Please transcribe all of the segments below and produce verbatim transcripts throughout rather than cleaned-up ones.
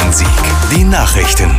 Rhein-Sieg. Die Nachrichten.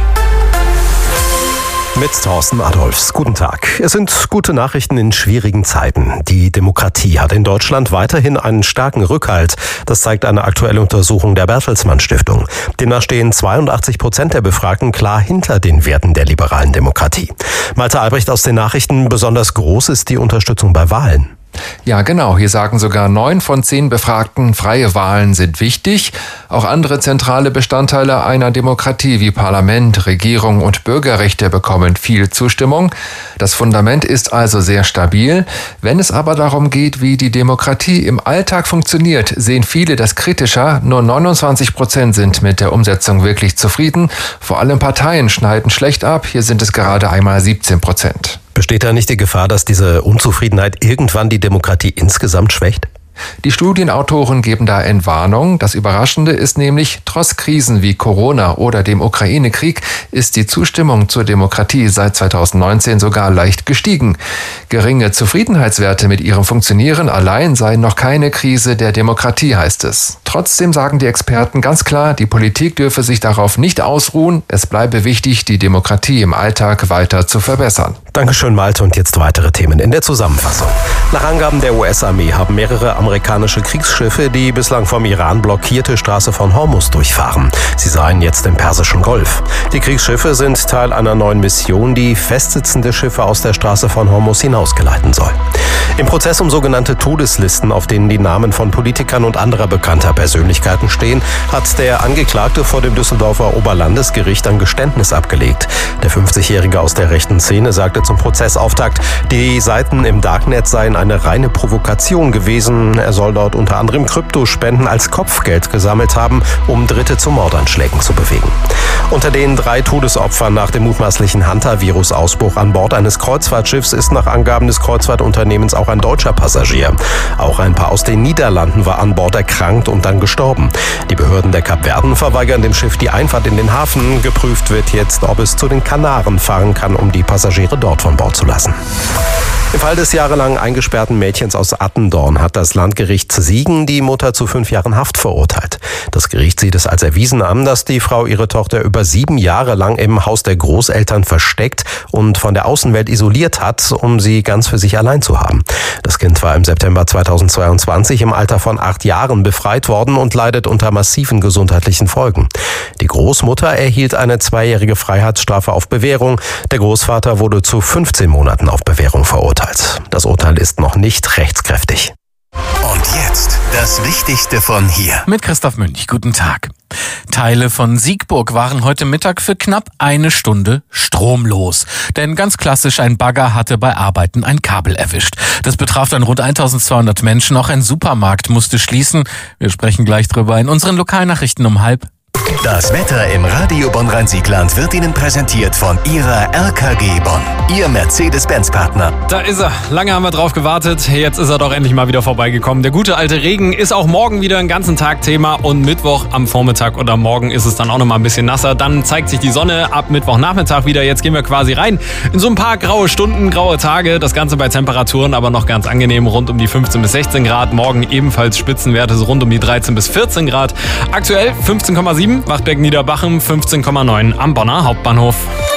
Mit Thorsten Adolfs. Guten Tag. Es sind gute Nachrichten in schwierigen Zeiten. Die Demokratie hat in Deutschland weiterhin einen starken Rückhalt. Das zeigt eine aktuelle Untersuchung der Bertelsmann Stiftung. Demnach stehen zweiundachtzig Prozent der Befragten klar hinter den Werten der liberalen Demokratie. Malte Albrecht aus den Nachrichten. Besonders groß ist die Unterstützung bei Wahlen. Ja, genau. Hier sagen sogar neun von zehn Befragten, freie Wahlen sind wichtig. Auch andere zentrale Bestandteile einer Demokratie wie Parlament, Regierung und Bürgerrechte bekommen viel Zustimmung. Das Fundament ist also sehr stabil. Wenn es aber darum geht, wie die Demokratie im Alltag funktioniert, sehen viele das kritischer. Nur neunundzwanzig Prozent sind mit der Umsetzung wirklich zufrieden. Vor allem Parteien schneiden schlecht ab. Hier sind es gerade einmal siebzehn Prozent. Besteht da nicht die Gefahr, dass diese Unzufriedenheit irgendwann die Demokratie insgesamt schwächt? Die Studienautoren geben da Entwarnung. Das Überraschende ist nämlich, trotz Krisen wie Corona oder dem Ukraine-Krieg ist die Zustimmung zur Demokratie seit zweitausendneunzehn sogar leicht gestiegen. Geringe Zufriedenheitswerte mit ihrem Funktionieren allein seien noch keine Krise der Demokratie, heißt es. Trotzdem sagen die Experten ganz klar, die Politik dürfe sich darauf nicht ausruhen. Es bleibe wichtig, die Demokratie im Alltag weiter zu verbessern. Dankeschön, Malte. Und jetzt weitere Themen in der Zusammenfassung. Nach Angaben der U S-Armee haben mehrere amerikanische Kriegsschiffe die bislang vom Iran blockierte Straße von Hormuz durchfahren. Sie seien jetzt im Persischen Golf. Die Kriegsschiffe sind Teil einer neuen Mission, die festsitzende Schiffe aus der Straße von Hormuz hinausgeleiten soll. Im Prozess um sogenannte Todeslisten, auf denen die Namen von Politikern und anderer bekannter Persönlichkeiten stehen, hat der Angeklagte vor dem Düsseldorfer Oberlandesgericht ein Geständnis abgelegt. Der fünfzigjährige aus der rechten Szene sagte zum Prozessauftakt, die Seiten im Darknet seien eine reine Provokation gewesen. Er soll dort unter anderem Kryptospenden als Kopfgeld gesammelt haben, um Dritte zu Mordanschlägen zu bewegen. Unter den drei Todesopfern nach dem mutmaßlichen Hunter-Virus-Ausbruch an Bord eines Kreuzfahrtschiffs ist nach Angaben des Kreuzfahrtunternehmens auch ein deutscher Passagier. Auch ein Paar aus den Niederlanden war an Bord erkrankt und dann gestorben. Die Behörden der Kapverden verweigern dem Schiff die Einfahrt in den Hafen. Geprüft wird jetzt, ob es zu den Kanaren fahren kann, um die Passagiere dort von Bord zu lassen. Im Fall des jahrelang eingesperrten Mädchens aus Attendorn hat das Landgericht Siegen die Mutter zu fünf Jahren Haft verurteilt. Das Gericht sieht es als erwiesen an, dass die Frau ihre Tochter über sieben Jahre lang im Haus der Großeltern versteckt und von der Außenwelt isoliert hat, um sie ganz für sich allein zu haben. Das Kind war im September zweitausendzweiundzwanzig im Alter von acht Jahren befreit worden und leidet unter massiven gesundheitlichen Folgen. Die Großmutter erhielt eine zweijährige Freiheitsstrafe auf Bewährung. Der Großvater wurde zu fünfzehn Monaten auf Bewährung verurteilt. Das Urteil ist noch nicht rechtskräftig. Und jetzt das Wichtigste von hier. Mit Christoph Münch, guten Tag. Teile von Siegburg waren heute Mittag für knapp eine Stunde stromlos. Denn ganz klassisch, ein Bagger hatte bei Arbeiten ein Kabel erwischt. Das betraf dann rund eintausendzweihundert Menschen. Auch ein Supermarkt musste schließen. Wir sprechen gleich drüber in unseren Lokalnachrichten um halb. Das Wetter im Radio Bonn-Rhein-Sieg-Land wird Ihnen präsentiert von Ihrer R K G Bonn, Ihr Mercedes-Benz-Partner. Da ist er. Lange haben wir drauf gewartet. Jetzt ist er doch endlich mal wieder vorbeigekommen. Der gute alte Regen ist auch morgen wieder einen ganzen Tag Thema. Und Mittwoch am Vormittag oder morgen ist es dann auch noch mal ein bisschen nasser. Dann zeigt sich die Sonne ab Mittwochnachmittag wieder. Jetzt gehen wir quasi rein in so ein paar graue Stunden, graue Tage. Das Ganze bei Temperaturen aber noch ganz angenehm. Rund um die fünfzehn bis sechzehn Grad. Morgen ebenfalls Spitzenwerte so rund um die dreizehn bis vierzehn Grad. Aktuell fünfzehn Komma sieben. Wachtberg-Niederbachem, fünfzehn Komma neun am Bonner Hauptbahnhof.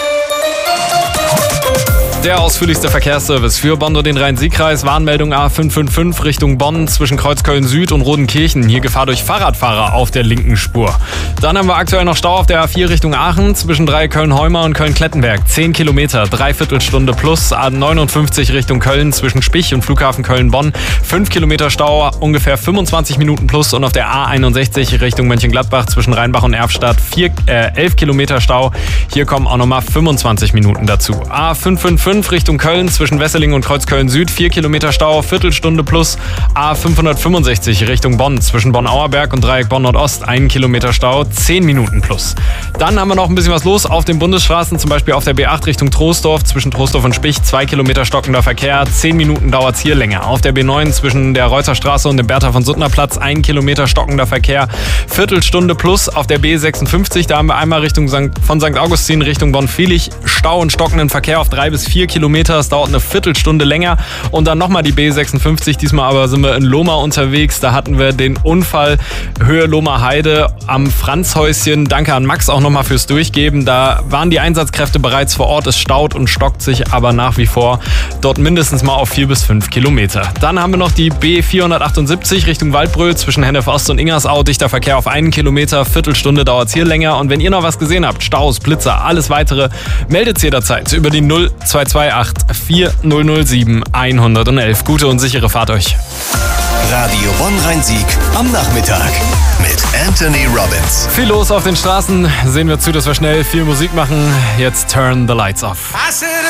Der ausführlichste Verkehrsservice für Bonn und den Rhein-Sieg-Kreis. Warnmeldung A fünf fünf fünf Richtung Bonn zwischen Kreuzköln Süd und Rodenkirchen. Hier Gefahr durch Fahrradfahrer auf der linken Spur. Dann haben wir aktuell noch Stau auf der A vier Richtung Aachen zwischen drei Köln-Heuma und Köln-Klettenberg. zehn Kilometer, Dreiviertelstunde plus. A neunundfünfzig Richtung Köln zwischen Spich und Flughafen Köln-Bonn. fünf Kilometer Stau, ungefähr fünfundzwanzig Minuten plus. Und auf der A einundsechzig Richtung Mönchengladbach zwischen Rheinbach und Erfstadt vier, äh, elf Kilometer Stau. Hier kommen auch nochmal fünfundzwanzig Minuten dazu. A fünf fünf fünf Richtung Köln zwischen Wesseling und Kreuzköln Süd, vier Kilometer Stau, Viertelstunde plus. A fünfhundertfünfundsechzig Richtung Bonn zwischen Bonn-Auerberg und Dreieck Bonn Nordost, ein Kilometer Stau, zehn Minuten plus. Dann haben wir noch ein bisschen was los auf den Bundesstraßen, zum Beispiel auf der B acht Richtung Troisdorf zwischen Troisdorf und Spich, zwei Kilometer stockender Verkehr, zehn Minuten dauert es hier länger. Auf der B neun zwischen der Reutherstraße und dem Bertha von Suttner Platz, ein Kilometer stockender Verkehr, Viertelstunde plus. Auf der B sechsundfünfzig, da haben wir einmal Richtung Sankt, von Sankt Augustin Richtung Bonn-Viehlich Stau und stockenden Verkehr auf drei bis vier vier Kilometer. Es dauert eine Viertelstunde länger. Und dann nochmal die B sechsundfünfzig. Diesmal aber sind wir in Lohmar unterwegs. Da hatten wir den Unfall Höhe Lohmar Heide am Franzhäuschen. Danke an Max auch nochmal fürs Durchgeben. Da waren die Einsatzkräfte bereits vor Ort. Es staut und stockt sich aber nach wie vor dort mindestens mal auf vier bis fünf Kilometer. Dann haben wir noch die B vierhundertachtundsiebzig Richtung Waldbröl zwischen Hennef Ost und Ingersau. Dichter Verkehr auf einen Kilometer. Viertelstunde dauert es hier länger. Und wenn ihr noch was gesehen habt, Staus, Blitzer, alles weitere, meldet es jederzeit über die null zwei zwei acht vier null null sieben eins eins eins. Gute und sichere Fahrt euch. Radio Bonn-Rhein-Sieg am Nachmittag mit Anthony Robbins. Viel los auf den Straßen. Sehen wir zu, dass wir schnell viel Musik machen. Jetzt Turn the Lights Off.